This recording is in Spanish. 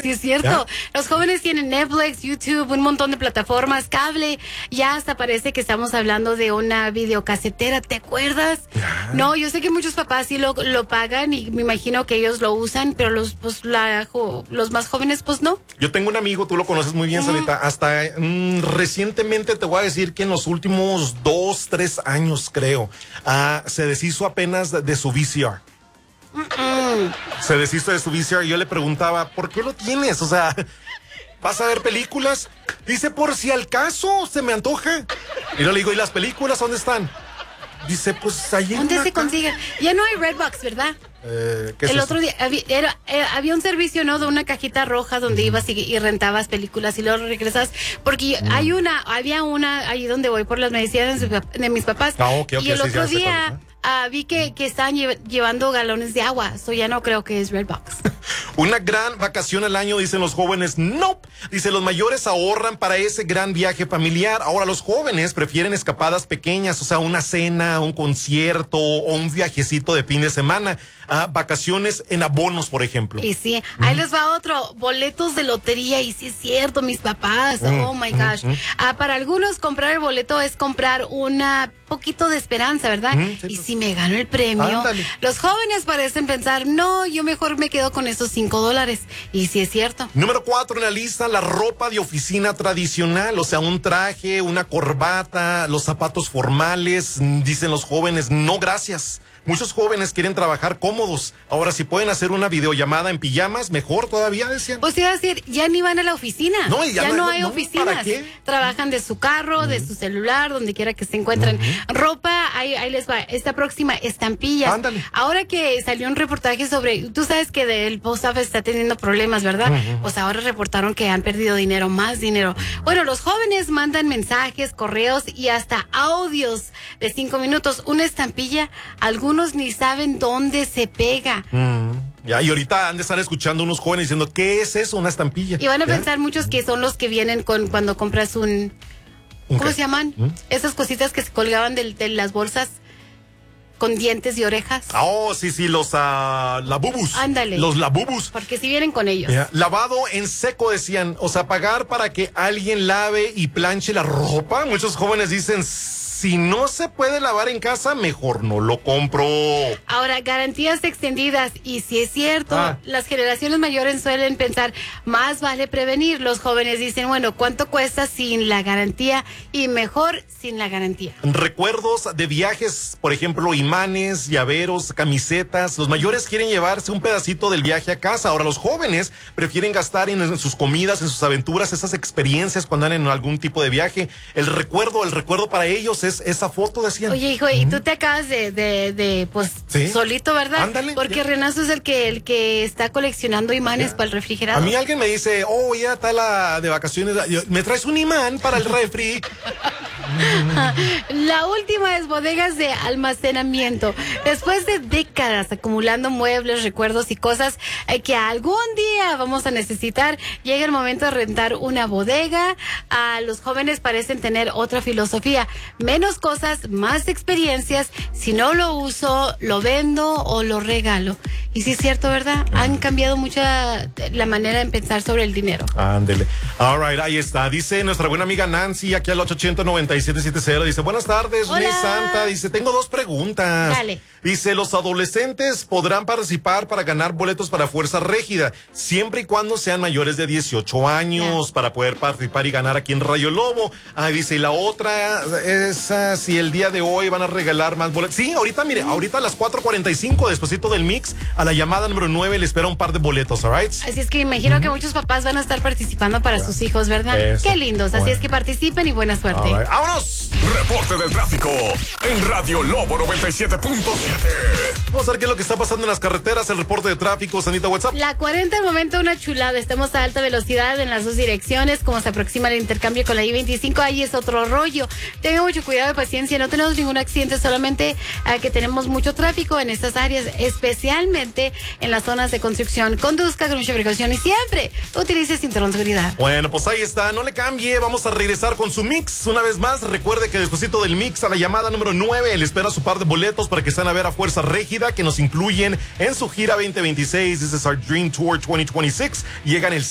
sí es cierto. ¿Ya? Los jóvenes tienen Netflix, YouTube, un montón de plataformas, cable. Ya hasta parece que estamos hablando de una videocasetera, ¿te acuerdas? ¿Ya? No, yo sé que muchos papás sí lo pagan y me imagino que ellos lo usan, pero los más jóvenes pues no. Yo tengo un amigo, tú lo conoces muy bien, Sarita, hasta recientemente te voy a decir que en los últimos 2, 3 años, creo, se deshizo apenas de su VCR. Se deshizo de su VCR y yo le preguntaba, ¿por qué lo tienes? O sea, ¿vas a ver películas? Dice, por si al caso se me antoja. Y yo le digo, ¿y las películas dónde están? Dice, pues ahí. ¿Dónde se consigue? Ya no hay Redbox, ¿verdad? ¿Qué es el eso? otro día había un servicio, ¿no? De una cajita roja donde ibas y rentabas películas y luego regresas. Porque había una ahí donde voy por las medicinas de mis papás. Ok, y el sí, otro ya sé día cuál es, vi que estaban llevando galones de agua. So ya no creo que es Redbox. Una gran vacación al año, dicen los jóvenes. No, dice, los mayores ahorran para ese gran viaje familiar. Ahora los jóvenes prefieren escapadas pequeñas, o sea, una cena, un concierto o un viajecito de fin de semana. Vacaciones en abonos, por ejemplo. Y sí, ahí les va otro, boletos de lotería, y sí es cierto, mis papás, oh my gosh. Para algunos comprar el boleto es comprar una poquito de esperanza, ¿verdad? Sí, y si me gano el premio, ándale. Los jóvenes parecen pensar, no, yo mejor me quedo con esos $5. Y sí es cierto. Número 4 en la lista, la ropa de oficina tradicional, o sea, un traje, una corbata, los zapatos formales. Dicen los jóvenes, no gracias. Muchos jóvenes quieren trabajar cómodos. Ahora, si pueden hacer una videollamada en pijamas, mejor todavía, decían. Pues iba a decir, ya ni van a la oficina. No, ya no hay ¿para oficinas. qué? Trabajan de su carro, de su celular, donde quiera que se encuentren. Ropa, ahí les va. Esta próxima, estampillas. Ándale. Ahora que salió un reportaje sobre, tú sabes que el post office está teniendo problemas, ¿verdad? Pues ahora reportaron que han perdido dinero, más dinero. Bueno, los jóvenes mandan mensajes, correos y hasta audios de 5 minutos. Una estampilla, algunos ni saben dónde se pega. Ya, y ahorita han de estar escuchando unos jóvenes diciendo, ¿qué es eso? Una estampilla. Y van a ¿Ya? pensar muchos que son los que vienen cuando compras un ¿cómo qué? se llaman? Esas cositas que se colgaban de las bolsas con dientes y orejas. Oh, sí, los labubus. Ándale. Los labubus. Porque si vienen con ellos. Ya, lavado en seco, decían. O sea, pagar para que alguien lave y planche la ropa. Muchos jóvenes dicen, si no se puede lavar en casa, mejor no lo compro. Ahora, garantías extendidas. Y si es cierto, las generaciones mayores suelen pensar, más vale prevenir. Los jóvenes dicen, bueno, ¿cuánto cuesta sin la garantía? Y mejor sin la garantía. Recuerdos de viajes, por ejemplo, imanes, llaveros, camisetas. Los mayores quieren llevarse un pedacito del viaje a casa. Ahora, los jóvenes prefieren gastar en sus comidas, en sus aventuras, esas experiencias cuando andan en algún tipo de viaje. El recuerdo para ellos es esa foto, decían. Oye, hijo, y tú te acabas pues, ¿Sí? solito, ¿verdad? Ándale. Porque Renato es el que está coleccionando imanes para el refrigerador. A mí alguien me dice, oh, ya está la de vacaciones. ¿Me traes un imán para el refri? La última es bodegas de almacenamiento. Después de décadas acumulando muebles, recuerdos y cosas que algún día vamos a necesitar, llega el momento de rentar una bodega. Los jóvenes parecen tener otra filosofía. Menos cosas, más experiencias. Si no lo uso, lo vendo o lo regalo. Y sí es cierto, ¿verdad? Han cambiado mucho la manera de pensar sobre el dinero. Ándele. All right, ahí está. Dice nuestra buena amiga Nancy, aquí al 880-9770. Dice, buenas tardes, Hola. Miss Santa. Dice, tengo 2 preguntas. Dale. Dice, los adolescentes podrán participar para ganar boletos para Fuerza Régida, siempre y cuando sean mayores de 18 años, para poder participar y ganar aquí en Rayo Lobo. Dice, y la otra es si el día de hoy van a regalar más boletos. Sí, ahorita, mire, ahorita a las 4:45, despuesito del mix, a la llamada número 9 le espera un par de boletos, all right? Así es que imagino que muchos papás van a estar participando para sus hijos, ¿verdad? Eso. Qué lindos. Así es que participen y buena suerte. All right. ¡Vámonos! Reporte del tráfico en Radio Lobo 97.7. Vamos a ver qué es lo que está pasando en las carreteras, el reporte de tráfico, Sanita, WhatsApp. La 40 al momento una chulada. Estamos a alta velocidad en las 2 direcciones. Como se aproxima el intercambio con la I-25, ahí es otro rollo. Tengan mucho cuidado y paciencia. No tenemos ningún accidente, solamente que tenemos mucho tráfico en estas áreas, especialmente en las zonas de construcción. Conduzca con mucha precaución y siempre utilice cinturón de seguridad. Bueno, pues ahí está, no le cambie, vamos a regresar con su mix. Una vez más, recuerde que despuesito del mix, a la llamada número 9, le espera su par de boletos para que estén a ver a Fuerza Régida, que nos incluyen en su gira 2026. This is our Dream Tour 2026. Llegan el